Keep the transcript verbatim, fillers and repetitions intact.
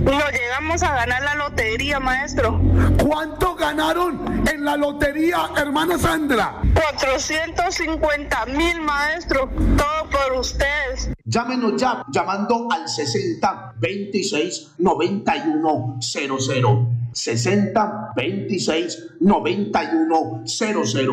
Nos llegamos a ganar la lotería, maestro. ¿Cuánto ganaron en la lotería, hermana Sandra? cuatrocientos cincuenta mil, maestro. Todo por ustedes. Llámenos ya llamando al sesenta veintiséis noventa y uno cero cero. sesenta veintiséis noventa y uno cero cero.